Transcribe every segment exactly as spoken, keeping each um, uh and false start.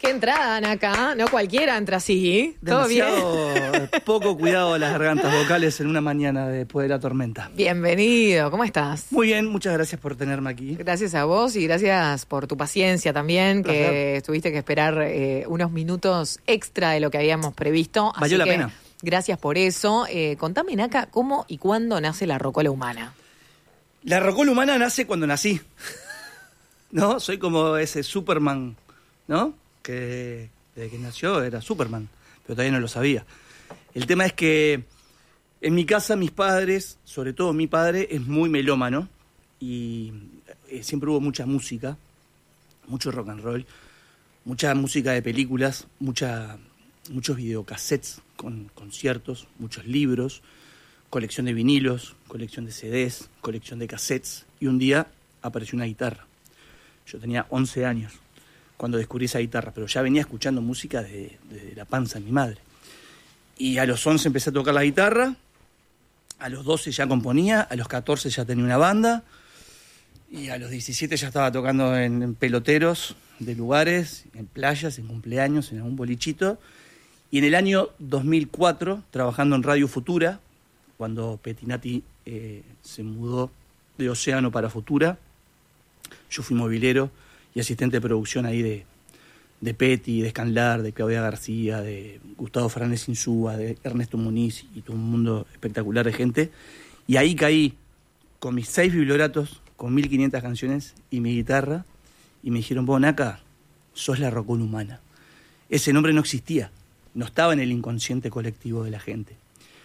Qué entrada, Naka. No cualquiera entra así. ¿Todo Demasiado bien? poco cuidado de las gargantas vocales en una mañana después de la tormenta. Bienvenido. ¿Cómo estás? Muy bien, muchas gracias por tenerme aquí. Gracias a vos y gracias por tu paciencia también, Placer. que tuviste que esperar eh, unos minutos extra de lo que habíamos previsto. Valió la que, pena. Gracias por eso. Eh, contame, Naka, ¿cómo y cuándo nace la rocola humana? La rocola humana nace cuando nací. ¿No? Soy como ese Superman, ¿no? Que desde que nació era Superman, pero todavía no lo sabía. El tema es que en mi casa mis padres, sobre todo mi padre, es muy melómano y eh, siempre hubo mucha música, mucho rock and roll, mucha música de películas, mucha, muchos videocassettes con conciertos, muchos libros, colección de vinilos, colección de C Ds, colección de cassettes, y un día apareció una guitarra. Yo tenía once años cuando descubrí esa guitarra, pero ya venía escuchando música desde, desde la panza de mi madre. Y a los once empecé a tocar la guitarra, a los doce ya componía, a los catorce ya tenía una banda, y a los diecisiete ya estaba tocando en, en peloteros de lugares, en playas, en cumpleaños, en algún bolichito. Y en el año dos mil cuatro, trabajando en Radio Futura, cuando Petinati eh, se mudó de Océano para Futura, yo fui movilero y asistente de producción ahí de, de Peti, de Scanlar, de Claudia García, de Gustavo Fernández Insúa, de Ernesto Muniz y todo un mundo espectacular de gente. Y ahí caí con mis seis biblioratos, con mil quinientas canciones y mi guitarra, y me dijeron, vos, Naka, sos la rocola humana. Ese nombre no existía, no estaba en el inconsciente colectivo de la gente.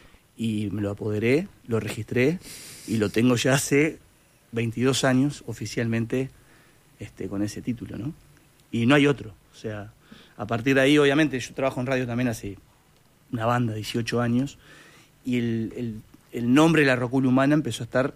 Y me lo apoderé, lo registré y lo tengo ya hace veintidós años oficialmente este, con ese título, ¿no? Y no hay otro. O sea, a partir de ahí, obviamente, yo trabajo en radio también hace una banda, dieciocho años, y el, el, el nombre de la rocola humana empezó a estar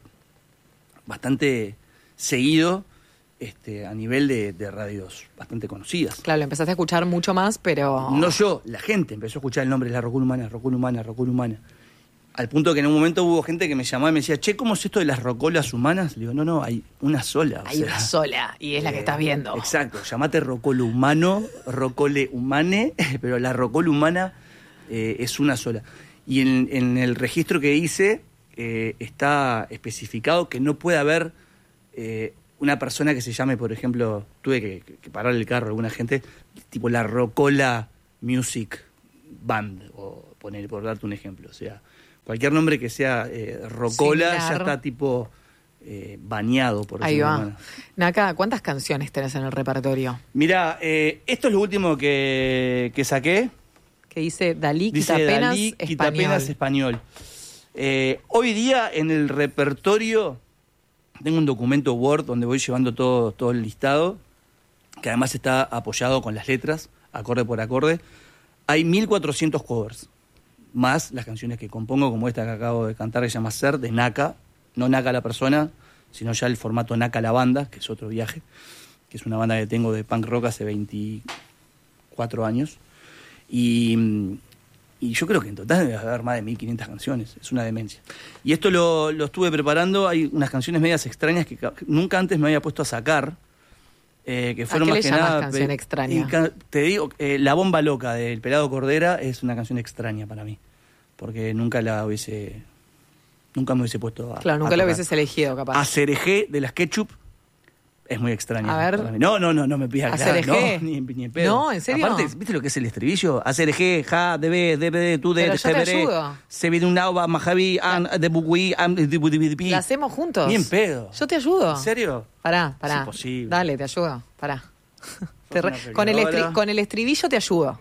bastante seguido este, a nivel de, de radios bastante conocidas. Claro, lo empezaste a escuchar mucho más, pero... No yo, la gente empezó a escuchar el nombre de la rocola humana, rocola humana, rocola humana. Al punto que en un momento hubo gente que me llamaba y me decía, che, ¿cómo es esto de las rocolas humanas? Le digo, no, no, hay una sola. Hay o sea, una sola, y es la que eh, estás viendo. Exacto, llamate rocolo humano, rocole humane, pero la rocola humana eh, es una sola. Y en, en el registro que hice eh, está especificado que no puede haber eh, una persona que se llame, por ejemplo, tuve que, que parar el carro a alguna gente, tipo la Rocola Music Band, o poner, por darte un ejemplo, o sea... Cualquier nombre que sea eh, rocola Similar. ya está tipo eh, bañado, por Ahí decirlo va. de alguna manera. Naka, ¿cuántas canciones tenés en el repertorio? Mirá, eh, esto es lo último que, que saqué. Que dice Dalí, Dice Quitapenas, Dalí, Español. Quitapenas, Español. Eh, hoy día en el repertorio tengo un documento Word donde voy llevando todo, todo el listado, que además está apoyado con las letras, acorde por acorde. Hay mil cuatrocientos covers. Más las canciones que compongo, como esta que acabo de cantar, que se llama Ser, de Naka. No Naka la persona, sino ya el formato Naka la banda, que es otro viaje, que es una banda que tengo de punk rock hace veinticuatro años. Y, y yo creo que en total debe haber más de mil quinientas canciones, es una demencia. Y esto lo, lo estuve preparando, hay unas canciones medias extrañas que nunca antes me había puesto a sacar. Eh, que fueron ¿A qué más le que llamas nada canción pe- extraña? y ca- te digo, eh, La Bomba Loca del Pelado Cordera es una canción extraña para mí, porque nunca la hubiese, nunca me hubiese puesto a Claro, nunca a lo tocar. hubieses elegido, capaz. Acerejé de las Ketchup es muy extraña. A ver. para mí. No, no, no, no me pidas nada. Acerejé. No, ni, ni en pedo. No, ¿en serio? Aparte, ¿viste lo que es el estribillo? Acerejé, ja, debe, debe, tú de, Pero yo te ayudo. se viene un agua, majavi, an, de bugui, am, de budibidipi. ¿La hacemos juntos? Ni en pedo. Yo te ayudo. ¿En serio? Pará, pará. Es imposible. Dale, te ayudo. Pará. Te Sos re- una con, el estri- peleadora. con el estribillo te ayudo.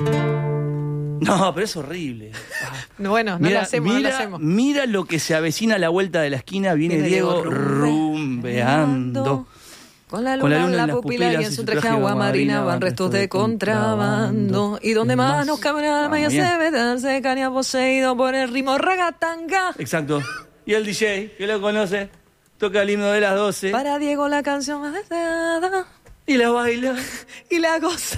No, pero es horrible. Ah. Bueno, no Mira, lo hacemos, mira, no lo hacemos. mira lo que se avecina a la vuelta de la esquina. Viene, Viene Diego, Diego rumbeando. Con la luna, Con la luna en la en las pupila y en pupilas su traje agua marina van restos de contrabando. Y donde más nos cabe el alma ya Vamos, bien. se ve darse caña poseído por el ritmo ragatanga. Exacto. Y el D J, que lo conoce, toca el himno de las doce Para Diego la canción más deseada y la baila. y la goza.